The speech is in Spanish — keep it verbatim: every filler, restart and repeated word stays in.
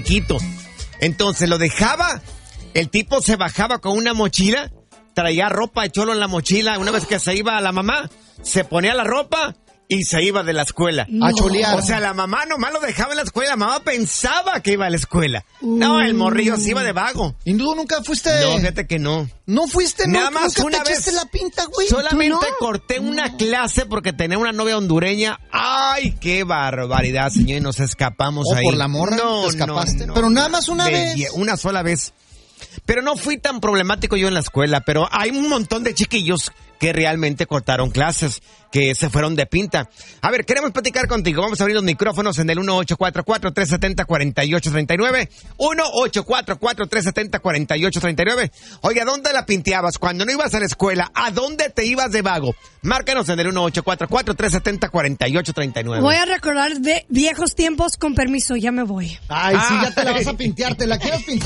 chiquito. Entonces lo dejaba, el tipo se bajaba con una mochila, traía ropa de cholo en la mochila. Una vez que se iba a la mamá, se ponía la ropa y se iba de la escuela. No. A cholear. O sea, la mamá nomás lo dejaba en la escuela. La mamá pensaba que iba a la escuela. Uh. No, el morrillo se iba de vago. ¿Y tú nunca fuiste? No, fíjate que no. ¿No fuiste? Nada ¿No, más nunca una te vez. echaste la pinta, güey? Solamente no? corté una no. clase porque tenía una novia hondureña. ¡Ay, qué barbaridad, señor! Y nos escapamos ¿O ahí. por la morra? No, ¿Te escapaste? No, no, Pero nada más una de, vez. Una sola vez. Pero no fui tan problemático yo en la escuela, pero hay un montón de chiquillos que realmente cortaron clases, que se fueron de pinta. A ver, queremos platicar contigo. Vamos a abrir los micrófonos en el uno ocho cuatro cuatro, tres siete cero, cuatro ocho tres nueve. uno ocho cuatro cuatro, tres siete cero, cuatro ocho tres nueve. Oye, ¿a dónde la pinteabas? Cuando no ibas a la escuela, ¿a dónde te ibas de vago? Márcanos en el uno ocho cuatro cuatro, tres siete cero, cuatro ocho tres nueve. Voy a recordar de viejos tiempos, con permiso, ya me voy. Ay, sí, ya te la vas a pintear, te la quieres pintear.